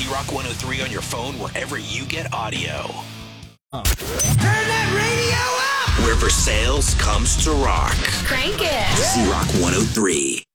Z-Rock 103 on your phone wherever you get audio. Turn that radio up! Where Versailles comes to rock. Crank it. Z-Rock 103.